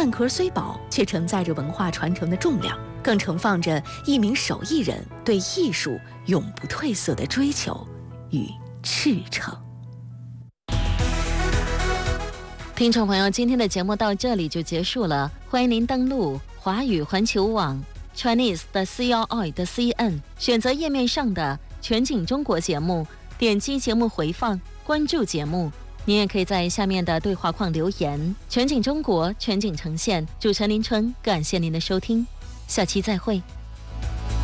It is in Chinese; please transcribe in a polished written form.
蛋壳虽薄，却承载着文化传承的重量，更盛放着一名手艺人对艺术永不褪色的追求与赤诚。 听众朋友，今天的节目到这里就结束了，欢迎您登录华语环球网 Chinese 的 CRI.CN， 选择页面上的全景中国节目，点击节目回放，关注节目。您也可以在下面的对话框留言。全景中国，全景呈现，主持人林春，感谢您的收听，下期再会。